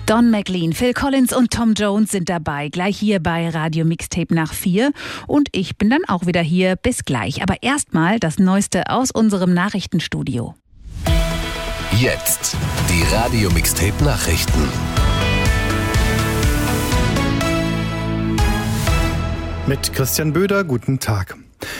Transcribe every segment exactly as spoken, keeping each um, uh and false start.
Don McLean, Phil Collins und Tom Jones sind dabei, gleich hier bei Radio Mixtape nach vier. Und ich bin dann auch wieder hier. Bis gleich. Aber erstmal das Neueste aus unserem Nachrichtenstudio. Jetzt die Radio Mixtape Nachrichten. Mit Christian Böder, guten Tag.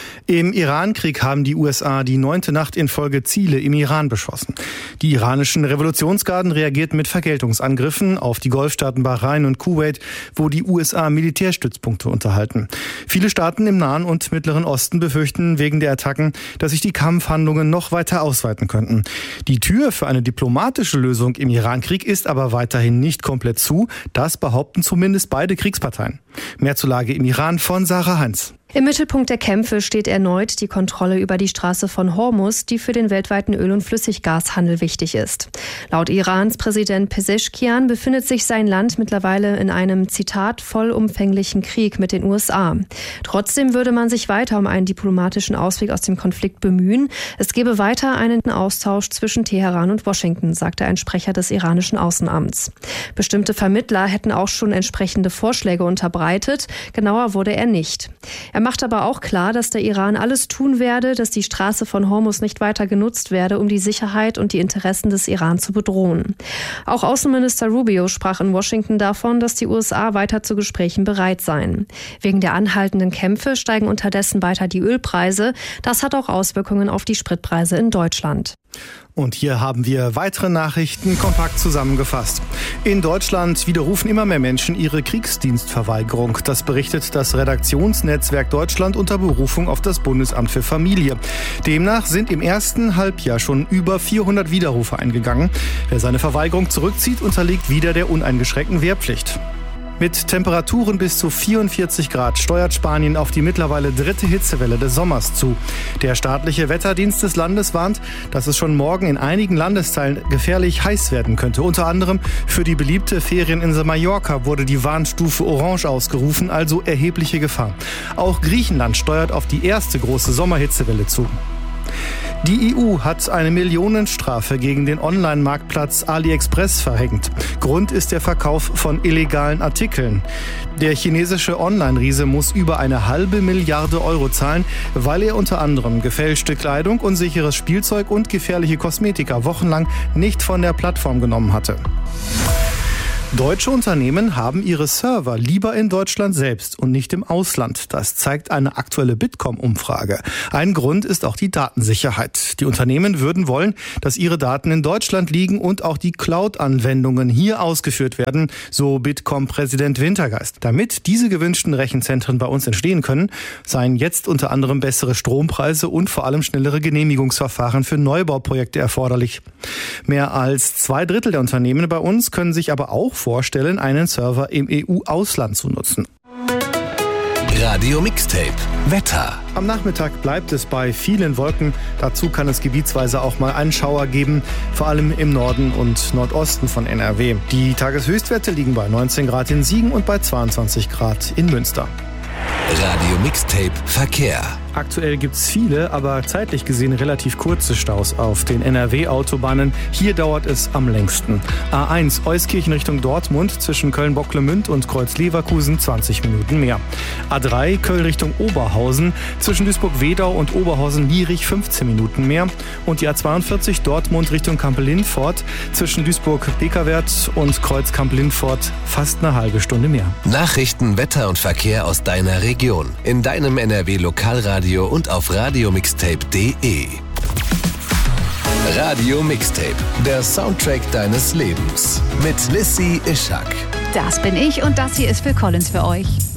Im Iran-Krieg haben die U S A die neunte Nacht in Folge Ziele im Iran beschossen. Die iranischen Revolutionsgarden reagierten mit Vergeltungsangriffen auf die Golfstaaten Bahrain und Kuwait, wo die U S A Militärstützpunkte unterhalten. Viele Staaten im Nahen und Mittleren Osten befürchten wegen der Attacken, dass sich die Kampfhandlungen noch weiter ausweiten könnten. Die Tür für eine diplomatische Lösung im Iran-Krieg ist aber weiterhin nicht komplett zu. Das behaupten zumindest beide Kriegsparteien. Mehr zur Lage im Iran von Sarah Heinz. Im Mittelpunkt der Kämpfe steht erneut die Kontrolle über die Straße von Hormuz, die für den weltweiten Öl- und Flüssiggashandel wichtig ist. Laut Irans Präsident Pezeshkian befindet sich sein Land mittlerweile in einem, Zitat, vollumfänglichen Krieg mit den U S A. Trotzdem würde man sich weiter um einen diplomatischen Ausweg aus dem Konflikt bemühen. Es gebe weiter einen Austausch zwischen Teheran und Washington, sagte ein Sprecher des iranischen Außenamts. Bestimmte Vermittler hätten auch schon entsprechende Vorschläge unterbreitet. Genauer wurde er nicht. Er macht aber auch klar, dass der Iran alles tun werde, dass die Straße von Hormuz nicht weiter genutzt werde, um die Sicherheit und die Interessen des Iran zu bedrohen. Auch Außenminister Rubio sprach in Washington davon, dass die U S A weiter zu Gesprächen bereit seien. Wegen der anhaltenden Kämpfe steigen unterdessen weiter die Ölpreise. Das hat auch Auswirkungen auf die Spritpreise in Deutschland. Und hier haben wir weitere Nachrichten kompakt zusammengefasst. In Deutschland widerrufen immer mehr Menschen ihre Kriegsdienstverweigerung. Das berichtet das Redaktionsnetzwerk Deutschland unter Berufung auf das Bundesamt für Familie. Demnach sind im ersten Halbjahr schon über vierhundert Widerrufe eingegangen. Wer seine Verweigerung zurückzieht, unterliegt wieder der uneingeschränkten Wehrpflicht. Mit Temperaturen bis zu vierundvierzig Grad steuert Spanien auf die mittlerweile dritte Hitzewelle des Sommers zu. Der staatliche Wetterdienst des Landes warnt, dass es schon morgen in einigen Landesteilen gefährlich heiß werden könnte. Unter anderem für die beliebte Ferieninsel Mallorca wurde die Warnstufe Orange ausgerufen, also erhebliche Gefahr. Auch Griechenland steuert auf die erste große Sommerhitzewelle zu. Die E U hat eine Millionenstrafe gegen den Online-Marktplatz AliExpress verhängt. Grund ist der Verkauf von illegalen Artikeln. Der chinesische Online-Riese muss über eine halbe Milliarde Euro zahlen, weil er unter anderem gefälschte Kleidung, unsicheres Spielzeug und gefährliche Kosmetika wochenlang nicht von der Plattform genommen hatte. Deutsche Unternehmen haben ihre Server lieber in Deutschland selbst und nicht im Ausland. Das zeigt eine aktuelle Bitkom-Umfrage. Ein Grund ist auch die Datensicherheit. Die Unternehmen würden wollen, dass ihre Daten in Deutschland liegen und auch die Cloud-Anwendungen hier ausgeführt werden, so Bitkom-Präsident Wintergeist. Damit diese gewünschten Rechenzentren bei uns entstehen können, seien jetzt unter anderem bessere Strompreise und vor allem schnellere Genehmigungsverfahren für Neubauprojekte erforderlich. Mehr als zwei Drittel der Unternehmen bei uns können sich aber auch vorstellen, einen Server im E U-Ausland zu nutzen. Radio Mixtape Wetter. Am Nachmittag bleibt es bei vielen Wolken. Dazu kann es gebietsweise auch mal einen Schauer geben, vor allem im Norden und Nordosten von N R W. Die Tageshöchstwerte liegen bei neunzehn Grad in Siegen und bei zweiundzwanzig Grad in Münster. Radio Mixtape Verkehr. Aktuell gibt es viele, aber zeitlich gesehen relativ kurze Staus auf den N R W-Autobahnen. Hier dauert es am längsten. A eins Euskirchen Richtung Dortmund zwischen Köln-Bocklemünd und Kreuz-Leverkusen zwanzig Minuten mehr. A drei Köln Richtung Oberhausen zwischen Duisburg-Wedau und Oberhausen-Lierich fünfzehn Minuten mehr. Und die A zweiundvierzig Dortmund Richtung Kampel-Lindfort zwischen Duisburg-Bekerwert und Kreuz-Kampel-Lindfort fast eine halbe Stunde mehr. Nachrichten, Wetter und Verkehr aus deiner Region. In deinem N R W-Lokalradio und auf radiomixtape punkt de. Radio Mixtape, der Soundtrack deines Lebens. Mit Lissy Ischak. Das bin ich und das hier ist Phil Collins für euch.